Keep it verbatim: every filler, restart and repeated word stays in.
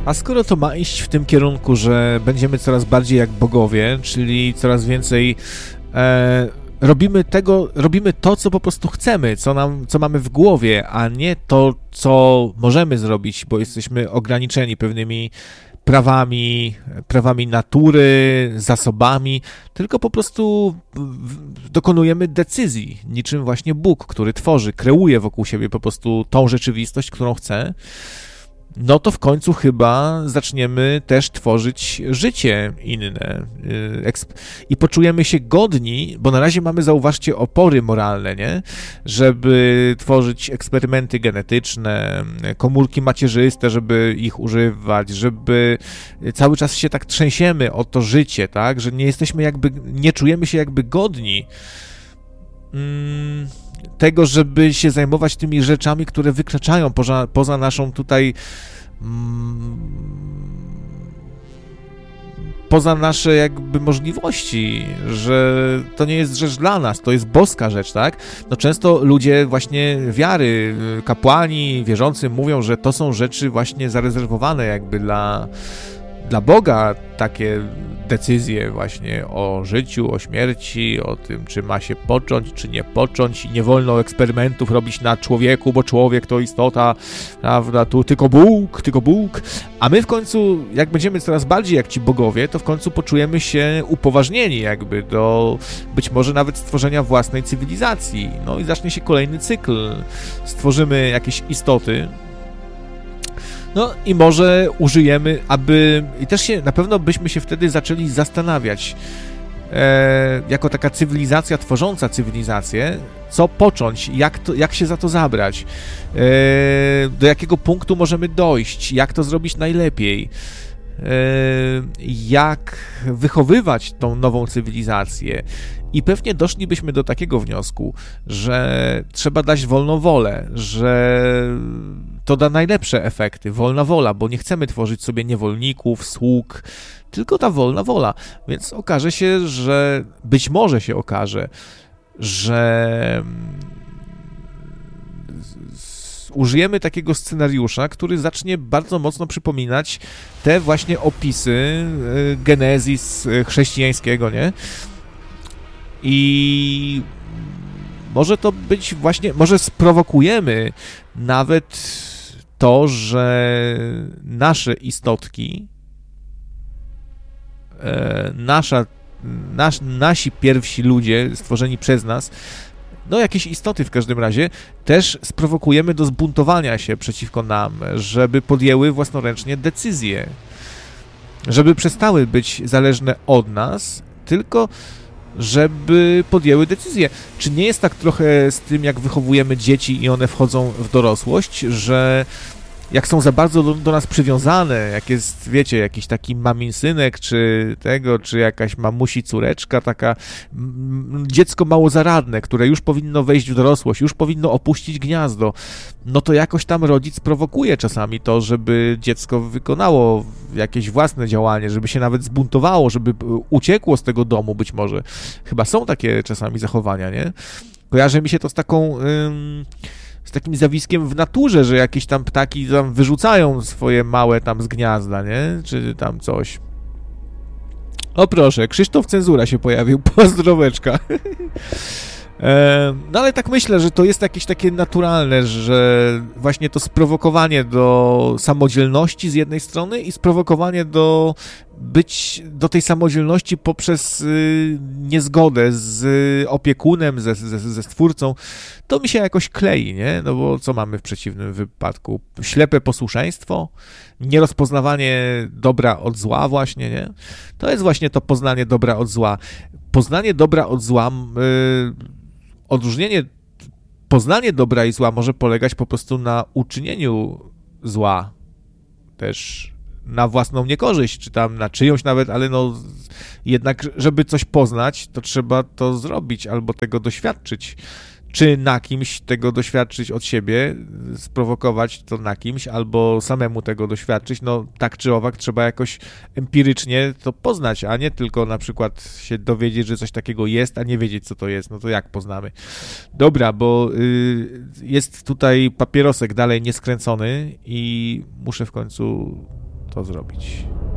A skoro to ma iść w tym kierunku, że będziemy coraz bardziej jak bogowie, czyli coraz więcej e, robimy tego, robimy to, co po prostu chcemy, co nam, co mamy w głowie, a nie to, co możemy zrobić, bo jesteśmy ograniczeni pewnymi prawami, prawami natury, zasobami, tylko po prostu dokonujemy decyzji, niczym właśnie Bóg, który tworzy, kreuje wokół siebie po prostu tą rzeczywistość, którą chce, no to w końcu chyba zaczniemy też tworzyć życie inne i poczujemy się godni, bo na razie mamy, zauważcie, opory moralne, nie? Żeby tworzyć eksperymenty genetyczne, komórki macierzyste, żeby ich używać, żeby cały czas się tak trzęsiemy o to życie, tak? Że nie jesteśmy jakby, nie czujemy się jakby godni mm, tego, żeby się zajmować tymi rzeczami, które wykraczają poza, poza naszą tutaj mm, poza nasze jakby możliwości, że to nie jest rzecz dla nas, to jest boska rzecz, tak? No często ludzie właśnie wiary, kapłani, wierzący mówią, że to są rzeczy właśnie zarezerwowane jakby dla, dla Boga, takie decyzje właśnie o życiu, o śmierci, o tym, czy ma się począć, czy nie począć. I nie wolno eksperymentów robić na człowieku, bo człowiek to istota, prawda, tu tylko Bóg, tylko Bóg. A my w końcu, jak będziemy coraz bardziej jak ci bogowie, to w końcu poczujemy się upoważnieni jakby do być może nawet stworzenia własnej cywilizacji. No i zacznie się kolejny cykl. Stworzymy jakieś istoty, no i może użyjemy, aby... I też się, na pewno byśmy się wtedy zaczęli zastanawiać, e, jako taka cywilizacja tworząca cywilizację, co począć, jak, to, jak się za to zabrać, e, do jakiego punktu możemy dojść, jak to zrobić najlepiej, e, jak wychowywać tą nową cywilizację. I pewnie doszlibyśmy do takiego wniosku, że trzeba dać wolną wolę, że to da najlepsze efekty, wolna wola, bo nie chcemy tworzyć sobie niewolników, sług, tylko ta wolna wola. Więc okaże się, że być może się okaże, że użyjemy takiego scenariusza, który zacznie bardzo mocno przypominać te właśnie opisy Genezis chrześcijańskiego, nie? I może to być właśnie, może sprowokujemy nawet to, że nasze istotki, nasza, nas, nasi pierwsi ludzie stworzeni przez nas, no jakieś istoty w każdym razie, też sprowokujemy do zbuntowania się przeciwko nam, żeby podjęły własnoręcznie decyzje, żeby przestały być zależne od nas, tylko żeby podjęły decyzję. Czy nie jest tak trochę z tym, jak wychowujemy dzieci i one wchodzą w dorosłość, że jak są za bardzo do, do nas przywiązane, jak jest, wiecie, jakiś taki mamin synek, czy tego, czy jakaś mamusi córeczka, taka m, dziecko mało zaradne, które już powinno wejść w dorosłość, już powinno opuścić gniazdo, no to jakoś tam rodzic prowokuje czasami to, żeby dziecko wykonało jakieś własne działanie, żeby się nawet zbuntowało, żeby uciekło z tego domu być może. Chyba są takie czasami zachowania, nie? Kojarzy mi się to z taką... Ym, z takim zjawiskiem w naturze, że jakieś tam ptaki tam wyrzucają swoje małe tam z gniazda, nie? Czy tam coś. O proszę, Krzysztof Cenzura się pojawił, pozdroweczka. No ale tak myślę, że to jest jakieś takie naturalne, że właśnie to sprowokowanie do samodzielności z jednej strony i sprowokowanie do być, do tej samodzielności poprzez y, niezgodę z opiekunem, ze, ze, ze stwórcą, to mi się jakoś klei, nie? No bo co mamy w przeciwnym wypadku? Ślepe posłuszeństwo, nierozpoznawanie dobra od zła właśnie, nie? To jest właśnie to poznanie dobra od zła. Poznanie dobra od zła... Y, Odróżnienie, poznanie dobra i zła może polegać po prostu na uczynieniu zła, też na własną niekorzyść, czy tam na czyjąś nawet, ale no jednak, żeby coś poznać, to trzeba to zrobić albo tego doświadczyć. Czy na kimś tego doświadczyć od siebie, sprowokować to na kimś, albo samemu tego doświadczyć, no tak czy owak trzeba jakoś empirycznie to poznać, a nie tylko na przykład się dowiedzieć, że coś takiego jest, a nie wiedzieć, co to jest, no to jak poznamy? Dobra, bo y, jest tutaj papierosek dalej nieskręcony i muszę w końcu to zrobić.